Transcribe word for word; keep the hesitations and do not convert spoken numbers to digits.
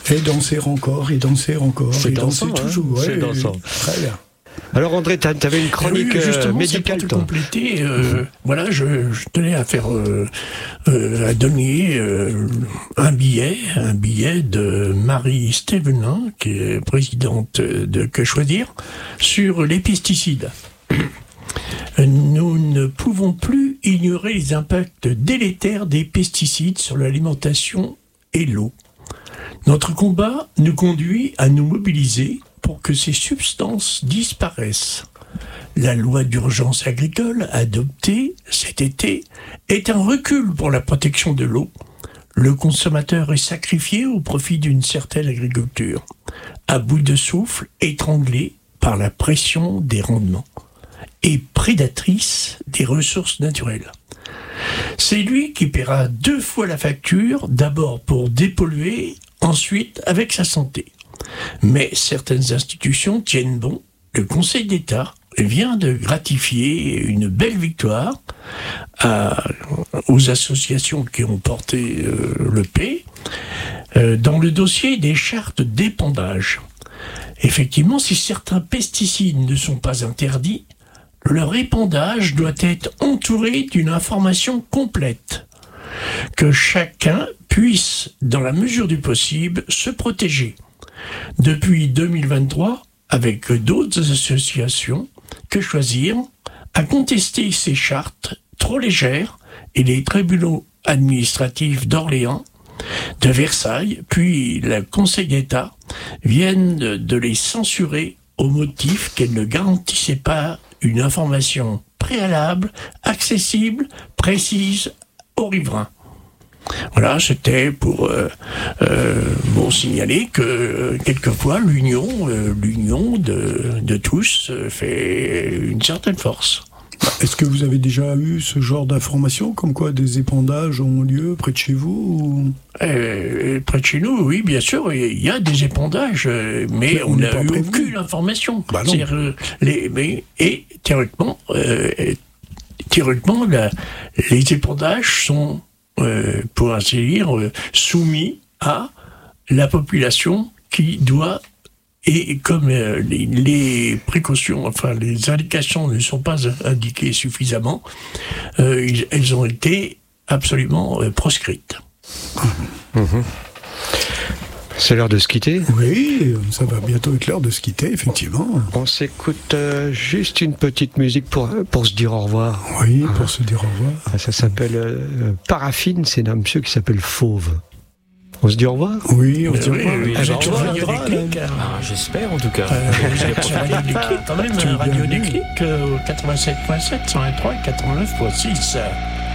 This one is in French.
Et danser encore, et danser encore, c'est et dansant, danser hein, toujours. C'est ouais, dansant. Très bien. Alors André, tu avais une chronique oui, justement, euh, médicale, c'est pour te toi. compléter, euh, voilà, je, je tenais à faire, euh, euh, à donner euh, un billet, un billet de Marie Stévenin, qui est présidente de Que Choisir, sur les pesticides. Nous ne pouvons plus ignorer les impacts délétères des pesticides sur l'alimentation et l'eau. Notre combat nous conduit à nous mobiliser pour que ces substances disparaissent. La loi d'urgence agricole adoptée cet été est un recul pour la protection de l'eau. Le consommateur est sacrifié au profit d'une certaine agriculture, à bout de souffle, étranglé par la pression des rendements et prédatrice des ressources naturelles. C'est lui qui paiera deux fois la facture, d'abord pour dépolluer, ensuite avec sa santé. Mais certaines institutions tiennent bon. Le Conseil d'État vient de gratifier une belle victoire à, aux associations qui ont porté euh, le P euh, dans le dossier des chartes d'épandage. Effectivement, si certains pesticides ne sont pas interdits, leur épandage doit être entouré d'une information complète, que chacun puisse, dans la mesure du possible, se protéger. Depuis deux mille vingt-trois, avec d'autres associations, Que Choisir a contesté ces chartes trop légères et les tribunaux administratifs d'Orléans, de Versailles, puis le Conseil d'État viennent de les censurer au motif qu'elles ne garantissaient pas une information préalable, accessible, précise aux riverains. Voilà, c'était pour euh, euh, bon, signaler que euh, quelquefois l'union, euh, l'union de, de tous euh, fait une certaine force. Est-ce que vous avez déjà eu ce genre d'informations, comme quoi des épandages ont lieu près de chez vous ou... euh, Près de chez nous, oui, bien sûr, il y a des épandages, euh, mais, mais on n'a eu prévenu. Aucune information. Bah non. Euh, les, mais, et théoriquement, euh, théoriquement la, les épandages sont, euh, pour ainsi dire, euh, soumis à la population qui doit. Et comme euh, les, les précautions, enfin les indications ne sont pas indiquées suffisamment, euh, ils, elles ont été absolument euh, proscrites. Mmh. C'est l'heure de se quitter. Oui, ça va bientôt être l'heure de se quitter, effectivement. On s'écoute euh, juste une petite musique pour, pour se dire au revoir. Oui, pour ah. se dire au revoir. Ah, ça s'appelle euh, Paraffine, c'est un monsieur qui s'appelle Fauve. On se dit au revoir ? Oui, on se dit au revoir. Oui, oui, ah, bah, tu Radio Déclic. Ah, j'espère en tout cas. Euh, vous êtes sur Radio Déclic quand même, Radio Déclic, euh, quatre-vingt-sept virgule sept, cent un virgule trois et quatre-vingt-neuf virgule six.